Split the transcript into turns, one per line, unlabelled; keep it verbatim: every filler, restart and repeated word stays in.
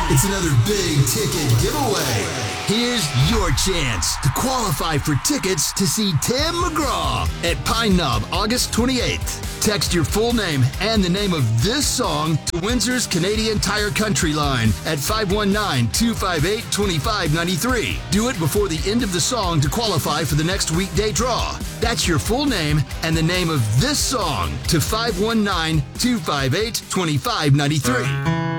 It's another big ticket giveaway. Here's your chance to qualify for tickets to see Tim McGraw at Pine Knob, August twenty-eighth. Text your full name and the name of this song to Windsor's Canadian Tire Country line at five one nine, two five eight, two five nine three. Do it before the end of the song to qualify for the next weekday draw. That's your full name and the name of this song to five one nine, two five eight, two five nine three.